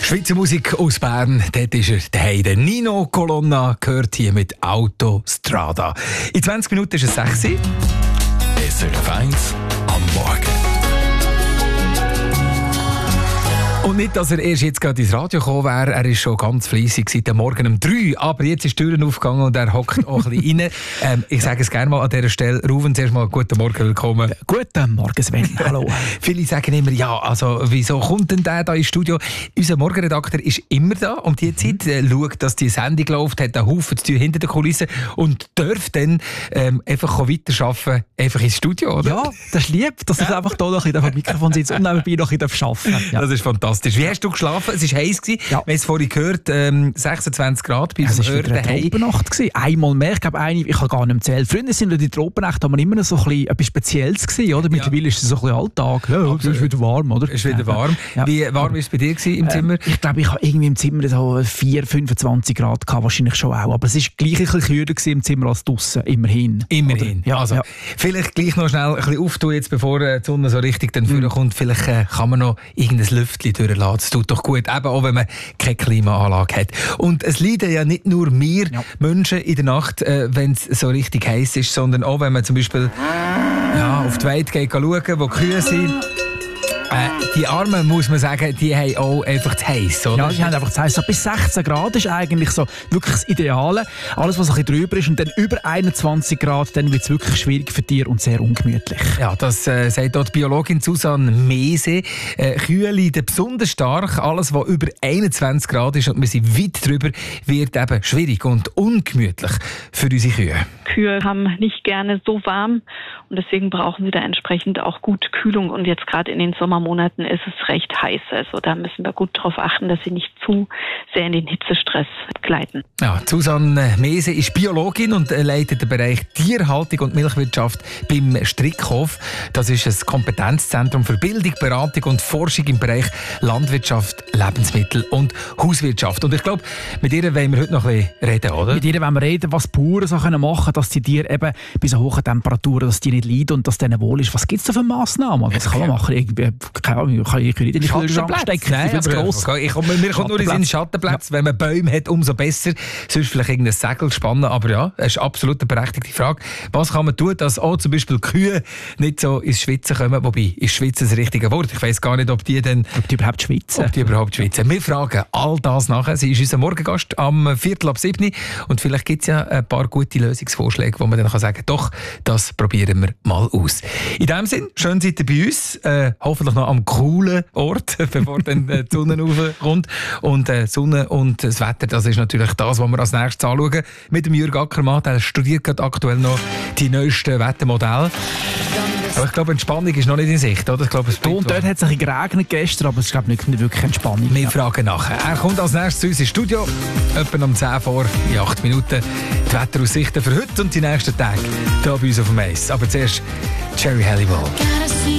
Schweizer Musik aus Bern, dort ist er daheim. Der Nino Colonna gehört hier mit Autostrada. In 20 Minuten ist es 6 Uhr. SRF 1 am Morgen. Und nicht, dass er erst jetzt gerade ins Radio gekommen wäre. Er ist schon ganz fleissig seit dem Morgen um 3. Aber jetzt ist die Tür aufgegangen und er hockt auch ein bisschen rein. Ich sage es gerne mal an dieser Stelle. Ruven, zuerst mal guten Morgen, willkommen. Guten Morgen, Sven. Hallo. Viele sagen immer, ja, also wieso kommt denn der da ins Studio? Unser Morgenredakteur ist immer da um diese Zeit, schaut, dass die Sendung läuft, hat einen Haufen zu tun hinter den Kulissen und darf dann einfach weiterarbeiten, einfach ins Studio, oder? Ja, das ist lieb, dass ich einfach hier noch ein bisschen am Mikrofon sitze und nebenbei noch ein bisschen arbeiten darf. Ja. Das ist fantastisch. Wie hast du geschlafen? Es war heiß. Ja. Wir haben es vorhin gehört, 26 Grad bei uns. Es war wieder eine Tropennacht. Einmal mehr. Ich glaube, ich habe gar nicht mehr zählt. Früher sind die Tropennacht aber immer noch so etwas Spezielles gewesen, oder? Mittlerweile ist es so ein bisschen Alltag. Ja, es ist wieder warm, oder? Es ist wieder warm. Ja. Wie warm war es bei dir im Zimmer? Ich glaube, ich habe irgendwie im Zimmer so 25 Grad gehabt, wahrscheinlich schon auch. Aber es war gleich ein bisschen kühler im Zimmer als draussen. Immerhin. Ja, also, ja. Vielleicht gleich noch schnell ein bisschen auftun, jetzt, bevor die Sonne so richtig dann vorkommt. Vielleicht kann man noch irgendein Lüftchen durchlassen. Das tut doch gut, eben auch wenn man keine Klimaanlage hat. Und es leiden ja nicht nur wir Menschen in der Nacht, wenn es so richtig heiß ist, sondern auch wenn man zum Beispiel auf die Weide geht schauen, wo die Kühe sind. Die Armen, muss man sagen, die haben auch einfach zu heiß, oder? Ja, die haben einfach zu heiß. So bis 16 Grad ist eigentlich so wirklich das Ideale. Alles, was ein bisschen drüber ist und dann über 21 Grad, dann wird es wirklich schwierig für Tiere und sehr ungemütlich. Ja, das sagt dort die Biologin Susanne Mese. Kühe leiden besonders stark. Alles, was über 21 Grad ist und wir sind weit drüber, wird eben schwierig und ungemütlich für unsere Kühe. Kühe haben nicht gerne so warm und deswegen brauchen sie da entsprechend auch gut Kühlung. Und jetzt gerade in den Sommermonaten ist es recht heiß. Also da müssen wir gut darauf achten, dass sie nicht zu sehr in den Hitzestress gleiten. Ja, Susanne Mese ist Biologin und leitet den Bereich Tierhaltung und Milchwirtschaft beim Strickhof. Das ist ein Kompetenzzentrum für Bildung, Beratung und Forschung im Bereich Landwirtschaft, Lebensmittel und Hauswirtschaft. Und ich glaube, mit ihr wollen wir heute noch ein bisschen reden, oder? Mit ihr wollen wir reden, was Bauern so machen können, dass die Tiere eben bei so hohen Temperaturen, dass die nicht leiden und dass denen wohl ist. Was gibt es da für Massnahmen? Was kann man machen? Keine Ahnung, kann ich nicht in den Kühlschrank stecken. Nein, mir kommt nur in den Schattenplatz. Wenn man Bäume hat, umso besser. Sonst vielleicht irgendein Segel spannen. Aber ja, das ist absolut eine berechtigte Frage. Was kann man tun, dass auch zum Beispiel Kühe nicht so ins Schwitzen kommen? Wobei, ist Schwitzen das richtige Wort? Ich weiss gar nicht, ob die überhaupt schwitzen. Wir fragen all das nachher. Sie ist unser Morgengast am 6:45. Und vielleicht gibt es ja ein paar gute Lösungsvorschläge, wo man dann sagen kann, doch, das probieren wir mal aus. In diesem Sinne, schön seid ihr bei uns. Hoffentlich noch am coolen Ort, bevor dann die Sonne raufkommt. Und Sonne und das Wetter, das ist natürlich das, was wir als nächstes anschauen. Mit dem Jürg Ackermann, der studiert gerade aktuell noch die neuesten Wettermodelle. Aber ich glaube, Entspannung ist noch nicht in Sicht, oder? Ich glaube, und dort hat es ein bisschen geregnet gestern, aber es ist glaube ich nicht wirklich Entspannung. Wir fragen nachher. Er kommt als nächstes zu uns ins Studio, etwa um 10 vor, in 8 Minuten. Die Wetteraussichten für heute und die nächsten Tage hier bei uns auf dem Eis. Aber zuerst Jerry Halliwell.